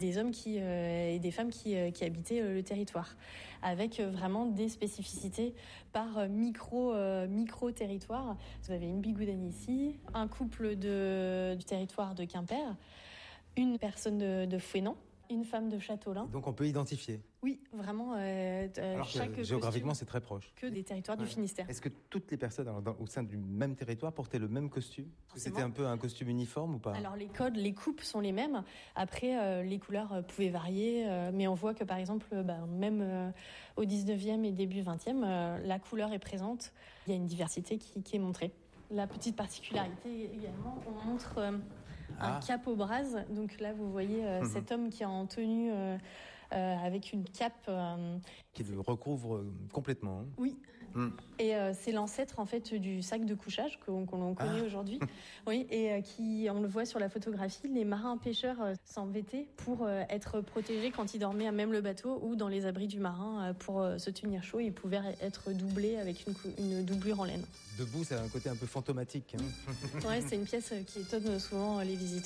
des hommes et des femmes qui habitaient le territoire, avec vraiment des spécificités par micro-territoire. Vous avez une Bigoudaine ici, un couple du territoire de Quimper, une personne de Fouesnant, une femme de Châteaulin. Donc on peut identifier. Oui, vraiment. Alors chaque que géographiquement, c'est très proche. Que des territoires du Finistère. Est-ce que toutes les personnes au sein du même territoire portaient le même costume ? Est-ce que c'était un peu un costume uniforme ou pas ? Alors les codes, les coupes sont les mêmes. Après, les couleurs pouvaient varier, mais on voit que par exemple, même au 19e et début 20e, la couleur est présente. Il y a une diversité qui est montrée. La petite particularité également, on montre un cap au bras. Donc là, vous voyez cet homme qui est en tenue avec une cape qui le recouvre complètement. Hein. Oui. Et c'est l'ancêtre en fait du sac de couchage qu'on connaît aujourd'hui. Oui. Et on le voit sur la photographie, les marins pêcheurs s'en vêtaient pour être protégés quand ils dormaient à même le bateau ou dans les abris du marin pour se tenir chaud. Ils pouvaient être doublés avec une doublure en laine. Debout, ça a un côté un peu fantomatique. Hein. Ouais, c'est une pièce qui étonne souvent les visiteurs.